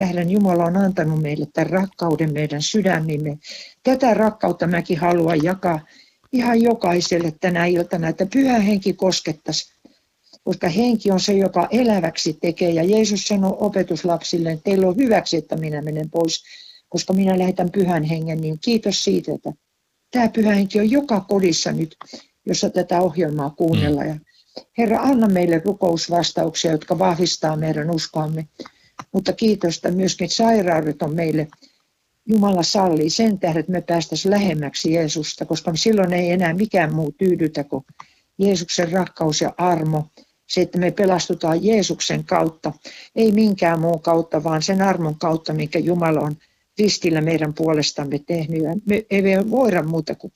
Herran Jumala on antanut meille tämän rakkauden meidän sydämimme. Tätä rakkautta mäkin haluan jakaa ihan jokaiselle tänä iltana, että Pyhä Henki koskettaisi. Koska henki on se, joka eläväksi tekee. Ja Jeesus sanoi opetuslapsille, että teillä on hyväksi, että minä menen pois, koska minä lähetän Pyhän Hengen. Niin kiitos siitä, että tämä Pyhä Henki on joka kodissa nyt, jossa tätä ohjelmaa kuunnellaan. Ja Herra, anna meille rukousvastauksia, jotka vahvistaa meidän uskoamme. Mutta kiitos, että myöskin sairaudet on meille. Jumala sallii sen tähden, että me päästäisiin lähemmäksi Jeesusta, koska silloin ei enää mikään muu tyydytä kuin Jeesuksen rakkaus ja armo. Se, että me pelastutaan Jeesuksen kautta, ei minkään muun kautta, vaan sen armon kautta, minkä Jumala on ristillä meidän puolestamme tehnyt. Ja me ei voida muuta kuin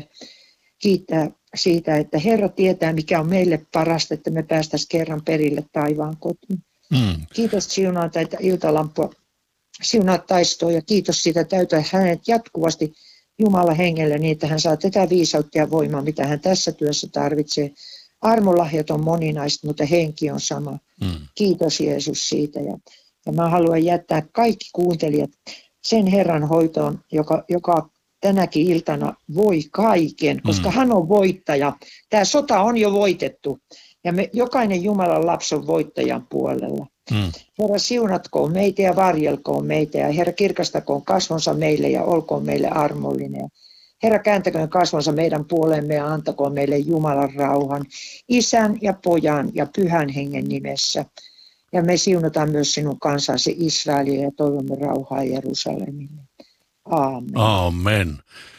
kiittää siitä, että Herra tietää, mikä on meille parasta, että me päästäisiin kerran perille taivaan kotiin. Kiitos siunaa tätä iltalampua, siunaa taistoa ja kiitos siitä, täytä hänet jatkuvasti Jumala hengelle niin, että hän saa tätä viisautta ja voimaa, mitä hän tässä työssä tarvitsee. Armolahjat on moninaista, mutta henki on sama. Kiitos Jeesus siitä. Ja mä haluan jättää kaikki kuuntelijat sen Herran hoitoon, joka tänäkin iltana voi kaiken, koska hän on voittaja. Tämä sota on jo voitettu ja jokainen Jumalan lapsi on voittajan puolella. Herra, siunatkoon meitä ja varjelkoon meitä ja Herra, kirkastakoon kasvonsa meille ja olkoon meille armollinen. Herra, kääntäköön kasvonsa meidän puolemme ja antakoon meille Jumalan rauhan, Isän ja Pojan ja Pyhän Hengen nimessä. Ja me siunataan myös sinun kansasi Israelia ja toivomme rauhaa Jerusalemille. Aamen. Aamen.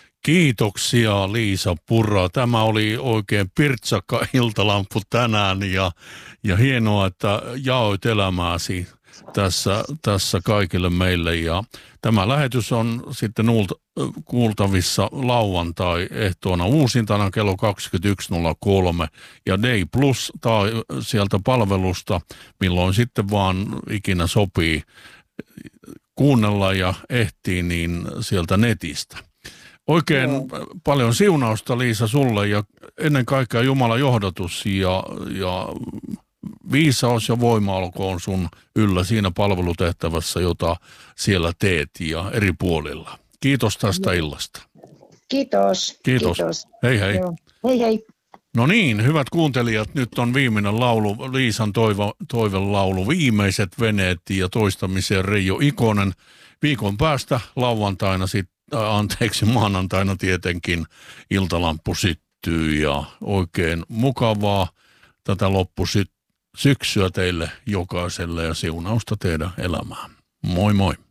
Kiitoksia Liisa Purra. Tämä oli oikein pirtsakka iltalampu tänään ja hienoa, että jaoit elämääsi tässä kaikille meille. Ja tämä lähetys on sitten kuultavissa lauantai-ehtoona uusintana kello 21.03 ja Day Plus tai sieltä palvelusta, milloin sitten vaan ikinä sopii kuunnella ja ehtii, niin sieltä netistä. Oikein paljon siunausta Liisa sulle ja ennen kaikkea Jumalan johdatus ja viisaus ja voima olkoon sun yllä siinä palvelutehtävässä, jota siellä teet ja eri puolilla. Kiitos tästä illasta. Kiitos. Hei hei. Joo. Hei hei. No niin, hyvät kuuntelijat, nyt on viimeinen laulu, Liisan toivelaulu, Viimeiset veneet ja toistamiseen Reijo Ikonen. Viikon päästä lauantaina maanantaina tietenkin iltalamppu syttyy ja oikein mukavaa tätä loppusyksyä teille jokaiselle ja siunausta teidän elämään. Moi moi.